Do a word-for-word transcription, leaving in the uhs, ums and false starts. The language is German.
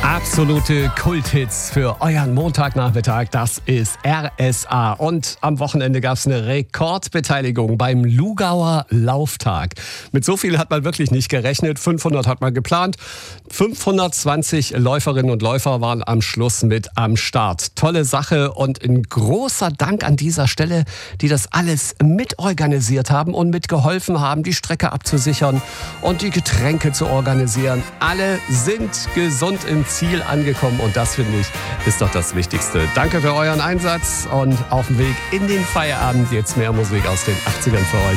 Absolute Kulthits für euren Montagnachmittag, das ist R S A. Und am Wochenende gab es eine Rekordbeteiligung beim Lugauer Lauftag. Mit so viel hat man wirklich nicht gerechnet. fünfhundert hat man geplant. fünfhundertzwanzig Läuferinnen und Läufer waren am Schluss mit am Start. Tolle Sache und ein großer Dank an dieser Stelle, die das alles mitorganisiert haben und mitgeholfen haben, die Strecke abzusichern und die Getränke zu organisieren. Alle sind gesund im Ziel angekommen und das, finde ich, ist doch das Wichtigste. Danke für euren Einsatz und auf dem Weg in den Feierabend jetzt mehr Musik aus den achtzigern für euch.